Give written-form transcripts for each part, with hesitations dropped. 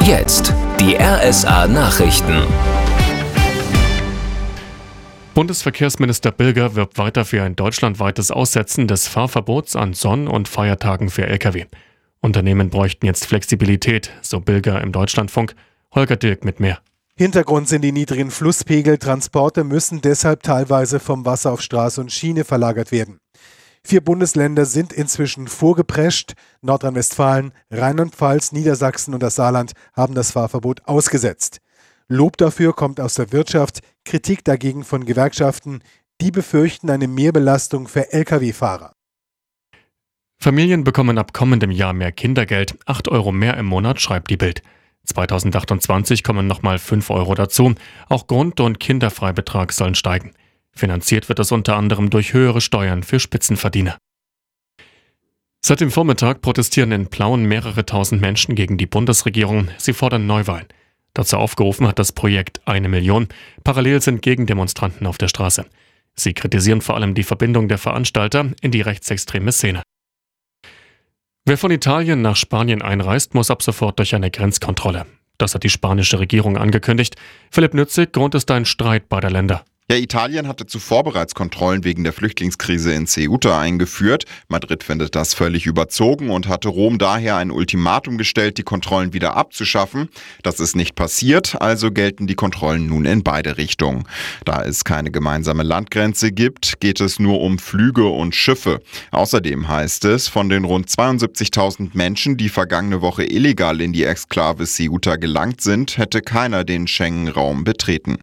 Jetzt die RSA Nachrichten. Bundesverkehrsminister Bilger wirbt weiter für ein deutschlandweites Aussetzen des Fahrverbots an Sonn- und Feiertagen für Lkw. Unternehmen bräuchten jetzt Flexibilität, so Bilger im Deutschlandfunk. Holger Dilk mit mehr. Hintergrund sind die niedrigen Flusspegel. Transporte müssen deshalb teilweise vom Wasser auf Straße und Schiene verlagert werden. 4 Bundesländer sind inzwischen vorgeprescht. Nordrhein-Westfalen, Rheinland-Pfalz, Niedersachsen und das Saarland haben das Fahrverbot ausgesetzt. Lob dafür kommt aus der Wirtschaft, Kritik dagegen von Gewerkschaften. Die befürchten eine Mehrbelastung für Lkw-Fahrer. Familien bekommen ab kommendem Jahr mehr Kindergeld, 8 € mehr im Monat, schreibt die Bild. 2028 kommen nochmal 5 € dazu. Auch Grund- und Kinderfreibetrag sollen steigen. Finanziert wird es unter anderem durch höhere Steuern für Spitzenverdiener. Seit dem Vormittag protestieren in Plauen mehrere tausend Menschen gegen die Bundesregierung. Sie fordern Neuwahlen. Dazu aufgerufen hat das Projekt 1 Million. Parallel sind Gegendemonstranten auf der Straße. Sie kritisieren vor allem die Verbindung der Veranstalter in die rechtsextreme Szene. Wer von Italien nach Spanien einreist, muss ab sofort durch eine Grenzkontrolle. Das hat die spanische Regierung angekündigt. Philipp Nützig, Grund ist ein Streit beider Länder. Ja, Italien hatte zuvor bereits Kontrollen wegen der Flüchtlingskrise in Ceuta eingeführt. Madrid findet das völlig überzogen und hatte Rom daher ein Ultimatum gestellt, die Kontrollen wieder abzuschaffen. Das ist nicht passiert, also gelten die Kontrollen nun in beide Richtungen. Da es keine gemeinsame Landgrenze gibt, geht es nur um Flüge und Schiffe. Außerdem heißt es, von den rund 72.000 Menschen, die vergangene Woche illegal in die Exklave Ceuta gelangt sind, hätte keiner den Schengen-Raum betreten.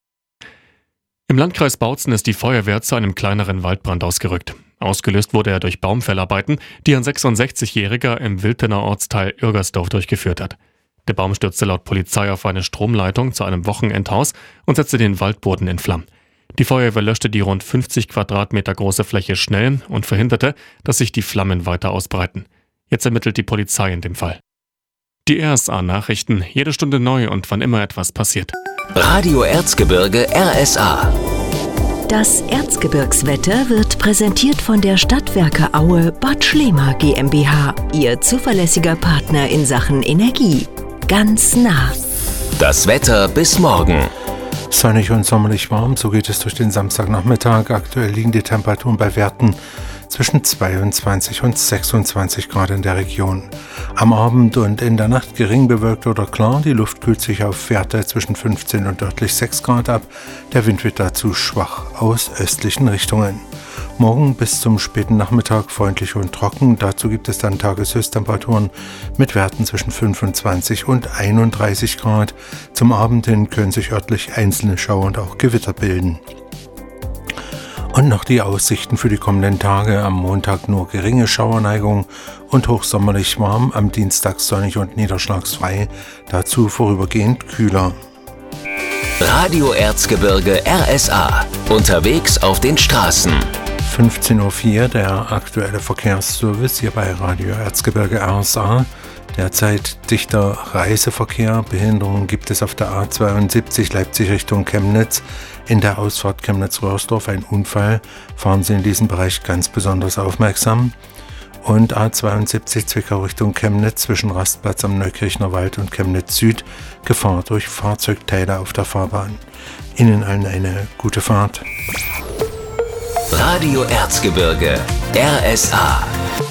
Im Landkreis Bautzen ist die Feuerwehr zu einem kleineren Waldbrand ausgerückt. Ausgelöst wurde er durch Baumfellarbeiten, die ein 66-Jähriger im Wiltener Ortsteil Irgersdorf durchgeführt hat. Der Baum stürzte laut Polizei auf eine Stromleitung zu einem Wochenendhaus und setzte den Waldboden in Flammen. Die Feuerwehr löschte die rund 50 Quadratmeter große Fläche schnell und verhinderte, dass sich die Flammen weiter ausbreiten. Jetzt ermittelt die Polizei in dem Fall. Die RSA-Nachrichten, jede Stunde neu und wann immer etwas passiert. Radio Erzgebirge RSA. Das Erzgebirgswetter wird präsentiert von der Stadtwerke Aue Bad Schlema GmbH, Ihr zuverlässiger Partner in Sachen Energie. Ganz nah. Das Wetter bis morgen. Sonnig und sommerlich warm, so geht es durch den Samstagnachmittag. Aktuell liegen die Temperaturen bei Werten zwischen 22 und 26 Grad in der Region. Am Abend und in der Nacht gering bewölkt oder klar. Die Luft kühlt sich auf Werte zwischen 15 und örtlich 6 Grad ab. Der Wind wird dazu schwach aus östlichen Richtungen. Morgen bis zum späten Nachmittag freundlich und trocken. Dazu gibt es dann Tageshöchsttemperaturen mit Werten zwischen 25 und 31 Grad. Zum Abend hin können sich örtlich einzelne Schauer und auch Gewitter bilden. Und noch die Aussichten für die kommenden Tage. Am Montag nur geringe Schauerneigung und hochsommerlich warm. Am Dienstag sonnig und niederschlagsfrei. Dazu vorübergehend kühler. Radio Erzgebirge RSA. Unterwegs auf den Straßen. 15.04 Uhr, der aktuelle Verkehrsservice hier bei Radio Erzgebirge RSA. Derzeit dichter Reiseverkehr. Behinderungen gibt es auf der A72 Leipzig Richtung Chemnitz. In der Ausfahrt Chemnitz-Röhrsdorf ein Unfall. Fahren Sie in diesem Bereich ganz besonders aufmerksam. Und A72 Zwickau Richtung Chemnitz zwischen Rastplatz am Neukirchner Wald und Chemnitz Süd. Gefahr durch Fahrzeugteile auf der Fahrbahn. Ihnen allen eine gute Fahrt. Radio Erzgebirge RSA.